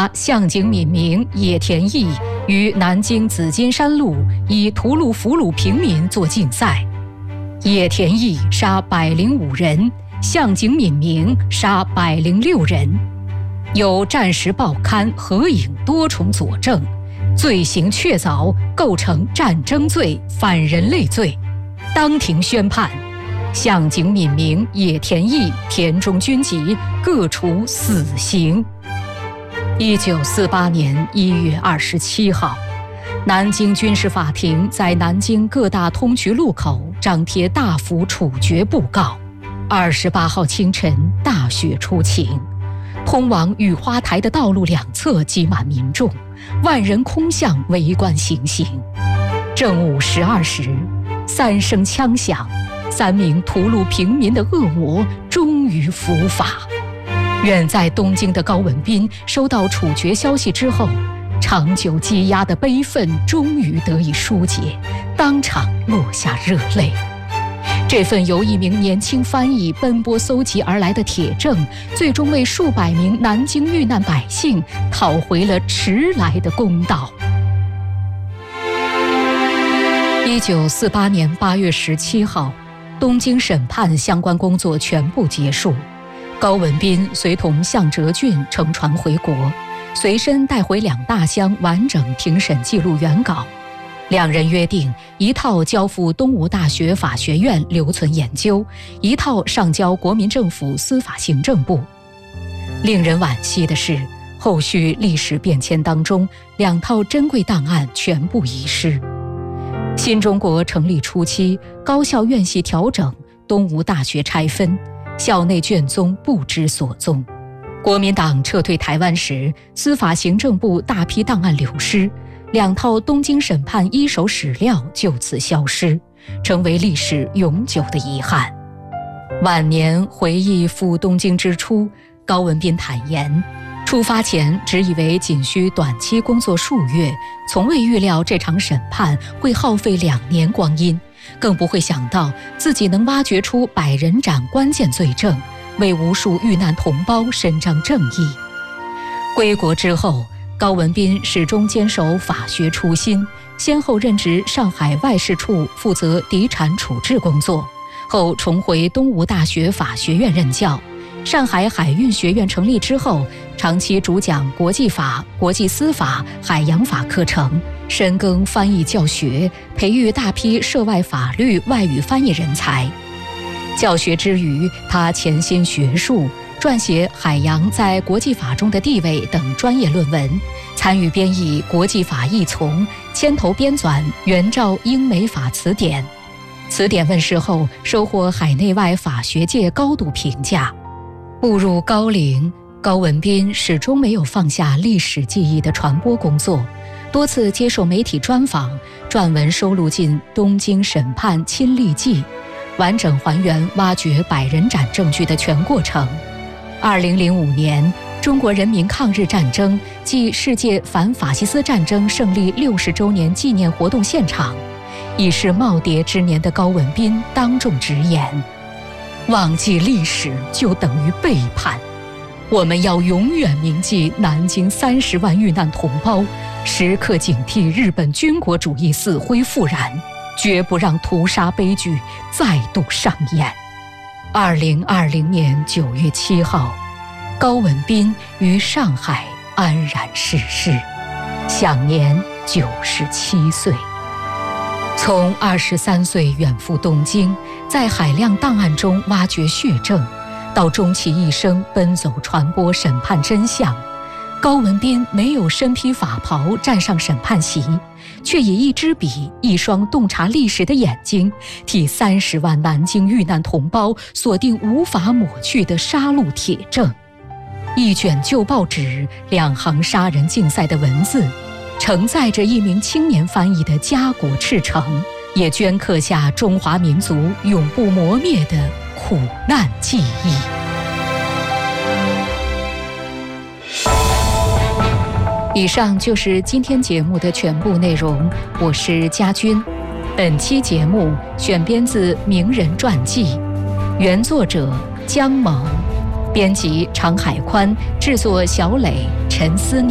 查向井敏明、野田毅于南京紫金山路以屠戮俘虏平民作竞赛，野田毅杀105人，向井敏明杀106人，有战时报刊合影多重佐证，罪行确凿，构成战争罪、反人类罪，当庭宣判，向井敏明、野田毅、田中军吉各处死刑。1948年1月27号，南京军事法庭在南京各大通衢路口张贴大幅处决布告。28号清晨，大雪初晴，通往雨花台的道路两侧挤满民众，万人空巷围观行刑。正午12时，3声枪响，3名屠戮平民的恶魔终于伏法。远在东京的高文彬收到处决消息之后，长久积压的悲愤终于得以疏解，当场落下热泪。这份由一名年轻翻译奔波搜集而来的铁证，最终为数百名南京遇难百姓讨回了迟来的公道。1948年8月17号，东京审判相关工作全部结束，高文彬随同向哲俊乘船回国，随身带回2大箱完整庭审记录原稿。2人约定一套交付东吴大学法学院留存研究，一套上交国民政府司法行政部。令人惋惜的是，后续历史变迁当中，2套珍贵档案全部遗失。新中国成立初期，高校院系调整，东吴大学拆分，校内卷宗不知所踪。国民党撤退台湾时，司法行政部大批档案流失，2套东京审判一手史料就此消失，成为历史永久的遗憾。晚年回忆赴东京之初，高文彬坦言，出发前只以为仅需短期工作数月，从未预料这场审判会耗费2年光阴，更不会想到自己能挖掘出100人斩关键罪证，为无数遇难同胞伸张正义。归国之后，高文彬始终坚守法学初心，先后任职上海外事处负责敌产处置工作，后重回东吴大学法学院任教。上海海运学院成立之后，长期主讲国际法、国际司法、海洋法课程，深耕翻译教学，培育大批涉外法律外语翻译人才。教学之余，他潜心学术，撰写海洋在国际法中的地位等专业论文，参与编译国际法译丛，牵头编纂原照英美法词典。词典问世后，收获海内外法学界高度评价。步入高龄，高文彬始终没有放下历史记忆的传播工作，多次接受媒体专访，撰文收录进《东京审判亲历记》，完整还原挖掘100人斩证据的全过程。2005年，中国人民抗日战争暨世界反法西斯战争胜利60周年纪念活动现场，已是耄耋之年的高文彬当众直言，忘记历史就等于背叛，我们要永远铭记南京30万遇难同胞，时刻警惕日本军国主义死灰复燃，绝不让屠杀悲剧再度上演。2020年9月7号，高文彬于上海安然逝世，享年97岁。从23岁远赴东京，在海量档案中挖掘血证，到终其一生奔走传播审判真相，高文彬没有身披法袍站上审判席，却以一支笔、一双洞察历史的眼睛，替30万南京遇难同胞锁定无法抹去的杀戮铁证。一卷旧报纸，2行杀人竞赛的文字，承载着一名青年翻译的家国赤诚，也镌刻下中华民族永不磨灭的苦难记忆。以上就是今天节目的全部内容，我是佳君。本期节目选编自《名人传记》，原作者姜萌，编辑常海宽，制作小磊、陈思。